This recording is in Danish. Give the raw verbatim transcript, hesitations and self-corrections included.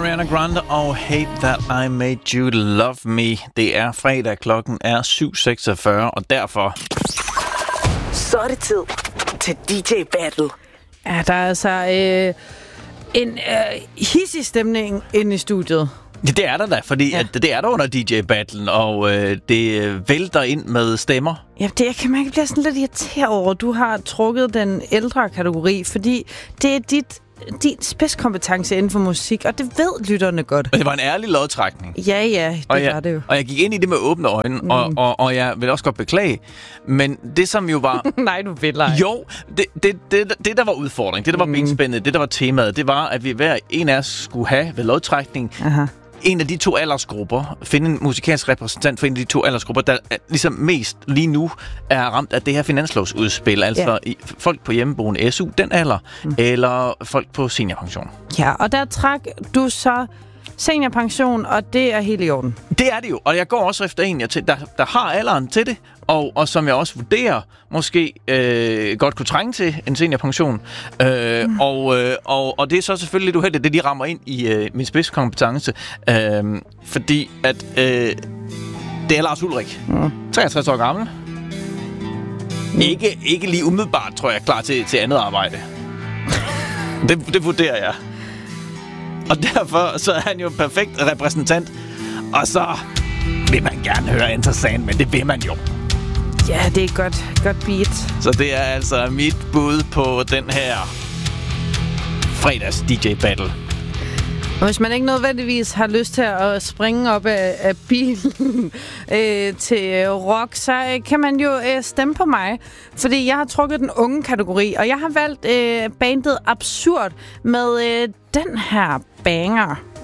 Ariana Grande og Hate That I Made You Love Me. Det er fredag, klokken er syv seksogfyrre, og derfor... Så er det tid til D J Battle. Ja, der er altså øh, en øh, hissig stemning inde i studiet. Ja, det er der da, fordi ja. at det er der under D J-battlen, og øh, det vælter ind med stemmer. Ja, det jeg kan man ikke blive sådan lidt irriteret over, du har trukket den ældre kategori, fordi det er dit... din spidskompetence inden for musik, og det ved lytterne godt. Det var en ærlig lodtrækning. Ja, ja, det og jeg, var det jo. Og jeg gik ind i det med åbne øjne, mm. og, og, og jeg vil også godt beklage, men det som jo var... Nej, du vil ej. Jo, det, det, det, det der var udfordring, det der var mm. benspændet, det der var temaet, det var, at vi hver en af os skulle have ved lodtrækning Aha. en af de to aldersgrupper, finde en musikalsk repræsentant for en af de to aldersgrupper, der ligesom mest lige nu er ramt af det her finanslovsudspil. Altså ja. i, folk på hjemmeboende S U, den alder, mm. eller folk på seniorpension. Ja, og der trak du så seniorpension, og det er helt i orden. Det er det jo, og jeg går også efter en, jeg til, der, der har alderen til det, og, og som jeg også vurderer, måske øh, godt kunne trænge til en seniorpension. Øh, mm. og, øh, og, og det er så selvfølgelig lidt uheldigt, det de rammer ind i øh, min spidskompetence, øh, fordi at øh, det er Lars Ulrik, mm. treogtres år gammel. Mm. Ikke, ikke lige umiddelbart, tror jeg, klar til, til andet arbejde. det, det vurderer jeg. Og derfor så er han jo en perfekt repræsentant. Og så vil man gerne høre Enter Sandman, det vil man jo. Ja, det er et godt, godt beat. Så det er altså mit bud på den her fredags D J Battle. Og hvis man ikke nødvendigvis har lyst til at springe op af, af bilen øh, til rock, så øh, kan man jo øh, stemme på mig. Fordi jeg har trukket den unge kategori, og jeg har valgt øh, bandet Absurd med øh, den her banger.